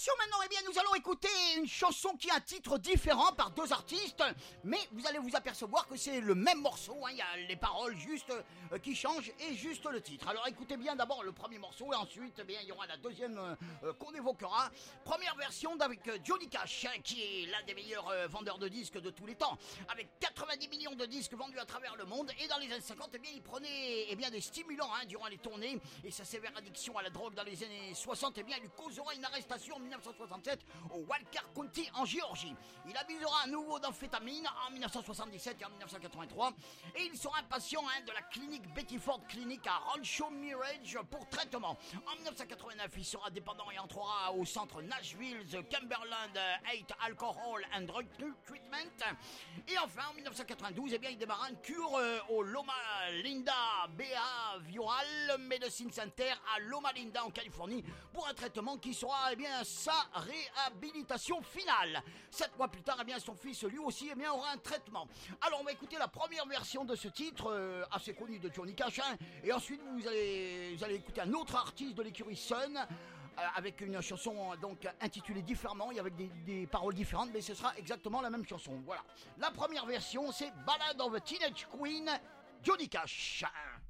Attention maintenant, eh bien nous allons écouter une chanson qui a un titre différent par deux artistes, mais vous allez vous apercevoir que c'est le même morceau, il y a les paroles juste qui changent et juste le titre. Alors écoutez bien d'abord le premier morceau et ensuite eh bien, il y aura la deuxième qu'on évoquera. Première version avec Johnny Cash, qui est l'un des meilleurs vendeurs de disques de tous les temps, avec 90 millions de disques vendus à travers le monde, et dans les années 50, eh bien, il prenait eh bien, des stimulants durant les tournées, et sa sévère addiction à la drogue dans les années 60 eh bien, lui causera une arrestation en 1967 au Walker County en Géorgie. Il abusera à nouveau d'amphétamines en 1977 et en 1983, et il sera un patient de la clinique Betty Ford Clinic à Rancho Mirage pour traitement. En 1989, il sera dépendant et entrera au centre Nashville's Cumberland 8 Alcohol and Drug Treatment. Et enfin, en 1992, eh bien, il démarra une cure au Loma Linda Behavioral Medicine Center à Loma Linda en Californie pour un traitement qui sera eh bien, sa réhabilitation finale. 7 mois plus tard, eh bien, son fils lui aussi eh bien, aura un traitement. Alors on va écouter la première version de ce titre assez connu de Johnny Cash, et ensuite vous allez écouter un autre artiste de l'écurie Sun avec une chanson donc intitulée différemment et avec des paroles différentes, mais ce sera exactement la même chanson. Voilà. La première version, c'est Ballad of a Teenage Queen, Johnny Cash.